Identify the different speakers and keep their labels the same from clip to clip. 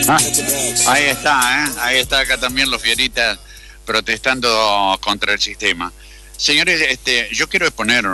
Speaker 1: Ah, ahí está acá también los fieritas protestando contra el sistema. Señores, yo quiero exponer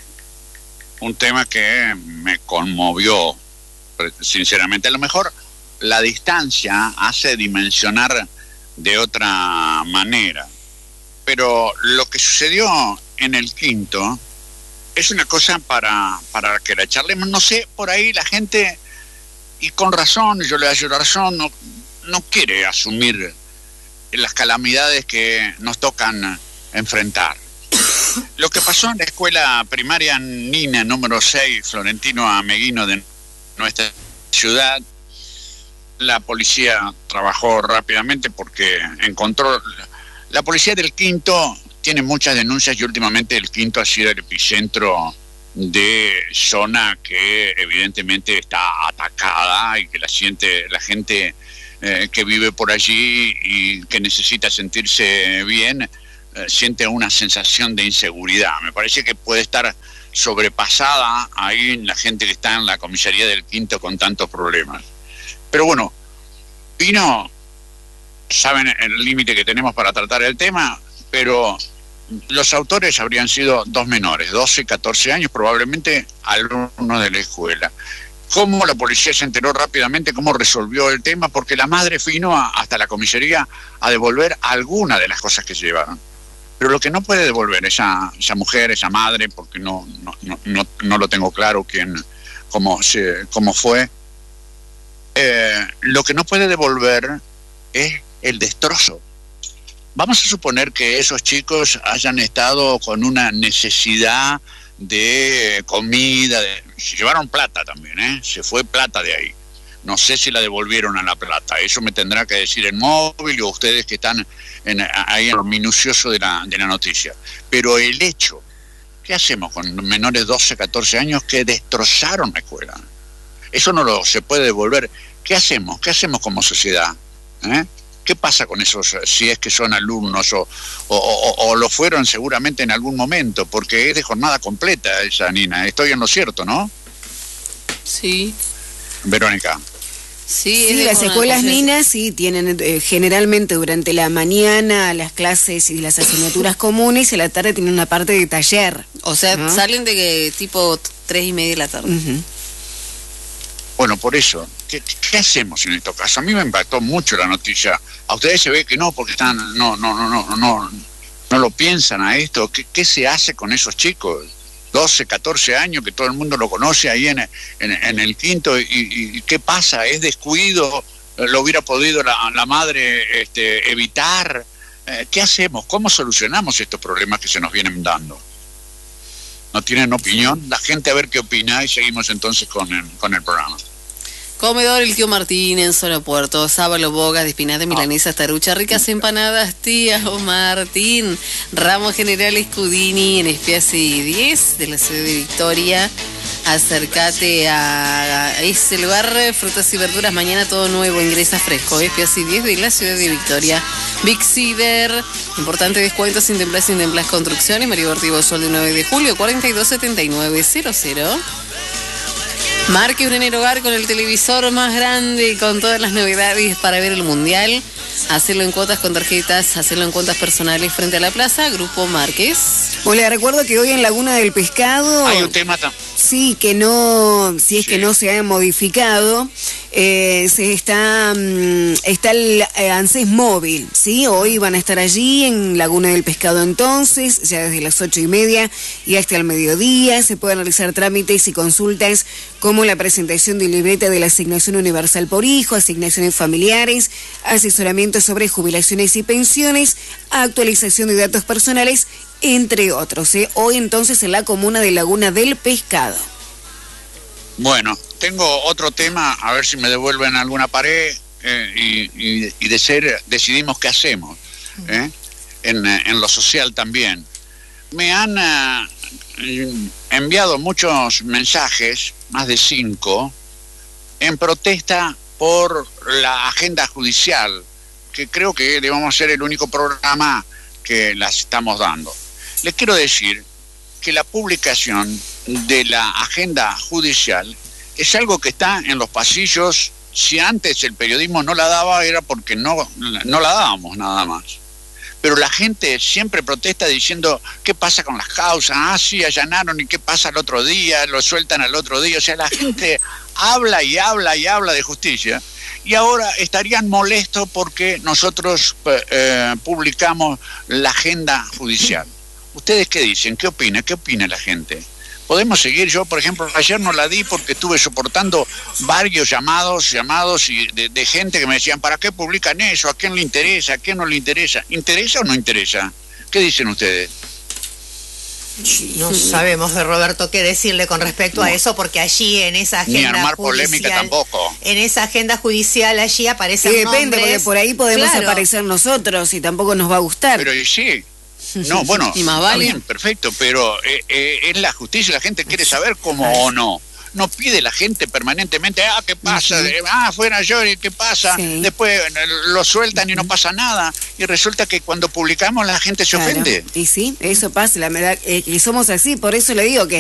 Speaker 1: un tema que me conmovió, sinceramente. A lo mejor la distancia hace dimensionar de otra manera, pero lo que sucedió en el Quinto es una cosa para que la charlemos. No sé, por ahí la gente, y con razón, yo le doy razón, no quiere asumir las calamidades que nos tocan enfrentar. Lo que pasó en la escuela primaria Nina número 6, Florentino Ameguino, de nuestra ciudad, la policía trabajó rápidamente porque encontró... La policía del Quinto tiene muchas denuncias y últimamente el Quinto ha sido el epicentro de zona que evidentemente está atacada y que la gente que vive por allí y que necesita sentirse bien, siente una sensación de inseguridad. Me parece que puede estar sobrepasada ahí la gente que está en la comisaría del Quinto con tantos problemas. Pero bueno, vino, saben el límite que tenemos para tratar el tema, pero los autores habrían sido dos menores, 12, 14 años, probablemente alumnos de la escuela. ¿Cómo la policía se enteró rápidamente? ¿Cómo resolvió el tema? Porque la madre vino hasta la comisaría a devolver alguna de las cosas que se llevaron. Pero lo que no puede devolver esa mujer, esa madre, porque no lo tengo claro cómo fue, lo que no puede devolver es el destrozo. Vamos a suponer que esos chicos hayan estado con una necesidad de comida, se llevaron plata también, se fue plata de ahí. No sé si la devolvieron a la plata, eso me tendrá que decir el móvil o ustedes que están ahí en lo minucioso de la noticia. Pero el hecho, ¿qué hacemos con menores de 12, 14 años que destrozaron la escuela? Eso no se puede devolver. ¿Qué hacemos? ¿Qué hacemos como sociedad? ¿Qué pasa con esos, si es que son alumnos o lo fueron seguramente en algún momento? Porque es de jornada completa esa Nina. Estoy en lo cierto, ¿no?
Speaker 2: Sí.
Speaker 1: Verónica.
Speaker 3: Sí, las escuelas Ninas sí tienen generalmente durante la mañana las clases y las asignaturas comunes y a la tarde tienen una parte de taller.
Speaker 2: O sea, ¿no? Salen de que tipo 3:30 de la tarde.
Speaker 1: Bueno, por eso, ¿qué hacemos en estos casos? A mí me impactó mucho la noticia. A ustedes se ve que no, porque no lo piensan a esto. ¿Qué se hace con esos chicos? 12, 14 años, que todo el mundo lo conoce ahí en el Quinto, y ¿qué pasa? ¿Es descuido? ¿Lo hubiera podido la madre evitar? ¿Qué hacemos? ¿Cómo solucionamos estos problemas que se nos vienen dando? ¿No tienen opinión? La gente a ver qué opina y seguimos entonces con el programa.
Speaker 2: Comedor El Tío Martín en Zona Puerto, sábalo, bogas de espinadas, milanesas, tarucha, ricas empanadas, tío Martín. Ramos General Scudini en Espiasi 10 de la ciudad de Victoria. Acércate a ese lugar, frutas y verduras, mañana todo nuevo, ingresa fresco. Espiasi 10 de la ciudad de Victoria. Big Cider, importante descuento sin templas construcciones, Mario Ortivo Sol de 9 de julio, 427900. Marque un enero hogar con el televisor más grande, con todas las novedades para ver el mundial. Hacerlo en cuotas con tarjetas, hacerlo en cuentas personales frente a la plaza, Grupo Márquez.
Speaker 3: Bueno, le recuerdo que hoy en Laguna del Pescado...
Speaker 1: Hay un tema
Speaker 3: sí, que no, si es que no se ha modificado, está el ANSES móvil, ¿sí? Hoy van a estar allí en Laguna del Pescado entonces, ya desde las 8:30 y hasta el mediodía. Se pueden realizar trámites y consultas como la presentación de libreta de la Asignación Universal por Hijo, asignaciones familiares, asesoramiento sobre jubilaciones y pensiones, actualización de datos personales, entre otros. Hoy entonces en la comuna de Laguna del Pescado.
Speaker 1: Bueno, tengo otro tema, a ver si me devuelven alguna pared y decidimos qué hacemos, en lo social también. Me han enviado muchos mensajes, más de 5, en protesta por la agenda judicial, que creo que debemos ser el único programa que las estamos dando. Les quiero decir que la publicación de la agenda judicial es algo que está en los pasillos Si antes el periodismo no la daba, era porque no la dábamos nada más. Pero la gente siempre protesta diciendo, ¿qué pasa con las causas? Ah, sí, allanaron, ¿y qué pasa el otro día? Lo sueltan al otro día. O sea, la gente habla y habla y habla de justicia. Y ahora estarían molestos porque nosotros publicamos la agenda judicial. ¿Ustedes qué dicen? ¿Qué opina? ¿Qué opina la gente? ¿Podemos seguir? Yo, por ejemplo, ayer no la di porque estuve soportando varios llamados y de gente que me decían, ¿para qué publican eso? ¿A quién le interesa? ¿A quién no le interesa? ¿Interesa o no interesa? ¿Qué dicen ustedes?
Speaker 4: No sabemos de Roberto qué decirle con respecto a eso, porque allí en esa agenda
Speaker 1: ni armar
Speaker 4: judicial,
Speaker 1: polémica tampoco.
Speaker 4: En esa agenda judicial allí aparecen
Speaker 3: depende,
Speaker 4: nombres.
Speaker 3: porque por ahí podemos aparecer nosotros y tampoco nos va a gustar.
Speaker 1: Pero sí. No, bueno,
Speaker 2: y más vale.
Speaker 1: Está bien, perfecto, pero es la justicia, la gente quiere saber cómo o no. No pide la gente permanentemente, ¿qué pasa? Fuera yo, ¿qué pasa? Sí. Después lo sueltan y no pasa nada. Y resulta que cuando publicamos la gente se ofende.
Speaker 3: Y sí, eso pasa, la verdad, que somos así, por eso le digo que